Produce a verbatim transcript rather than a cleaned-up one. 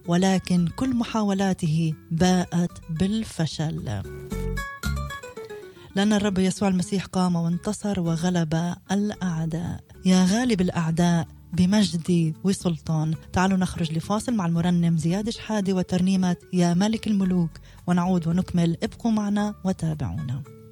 ولكن كل محاولاته باءت بالفشل، لأن الرب يسوع المسيح قام وانتصر وغلب الأعداء. يا غالب الأعداء بمجدي وسلطان. تعالوا نخرج لفاصل مع المرنم زياد شحادة وترنيمة يا ملك الملوك، ونعود ونكمل. ابقوا معنا وتابعونا.